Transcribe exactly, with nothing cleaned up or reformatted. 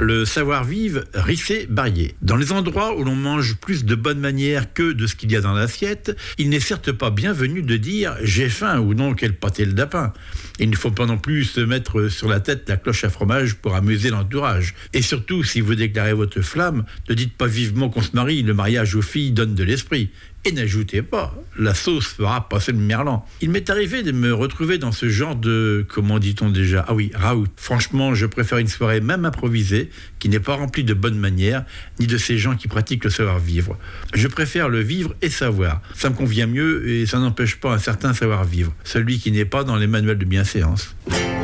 Le savoir-vivre Risset-Barrier. Dans les endroits où l'on mange plus de bonne manière que de ce qu'il y a dans l'assiette, il n'est certes pas bienvenu de dire « j'ai faim » ou non « quel pâté le lapin ». Il ne faut pas non plus se mettre sur la tête la cloche à fromage pour amuser l'entourage. Et surtout, si vous déclarez votre flamme, ne dites pas vivement qu'on se marie, le mariage aux filles donne de l'esprit. Et n'ajoutez pas, la sauce fera passer le merlan. Il m'est arrivé de me retrouver dans ce genre de, comment dit-on déjà, ah oui, raout. Franchement, je préfère une soirée même improvisée, qui n'est pas remplie de bonnes manières, ni de ces gens qui pratiquent le savoir-vivre. Je préfère le vivre et savoir. Ça me convient mieux et ça n'empêche pas un certain savoir-vivre, celui qui n'est pas dans les manuels de bienséance.